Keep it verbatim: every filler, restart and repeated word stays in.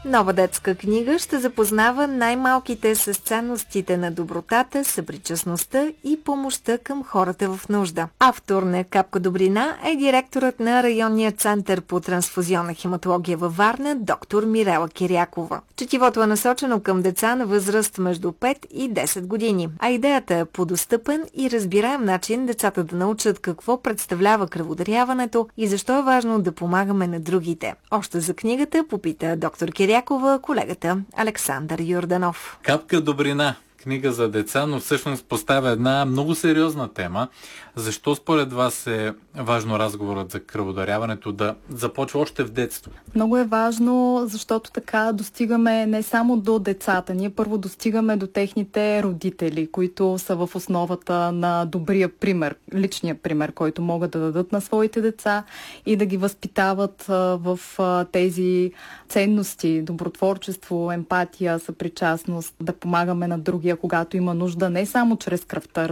Нова детска книга ще запознава най-малките с ценностите на добротата, съпричастността и помощта към хората в нужда. Автор на Капка добрина е директорът на районния център по трансфузионна хематология във Варна, доктор Мирела Кирякова. Четивото е насочено към деца на възраст между пет и десет години, а идеята е по достъпен и разбираем начин децата да научат какво представлява кръводаряването и защо е важно да помагаме на другите. Още за книгата попита доктор Кирякова колегата Александър Йорданов. Капка добрина. Книга за деца, но всъщност поставя една много сериозна тема. Защо според вас е важно разговорът за кръводаряването да започва още в детство? Много е важно, защото така достигаме не само до децата. Ние първо достигаме до техните родители, които са в основата на добрия пример, личния пример, който могат да дадат на своите деца и да ги възпитават в тези ценности, добротворчество, емпатия, съпричастност, да помагаме на другия, когато има нужда, не само чрез кръвта,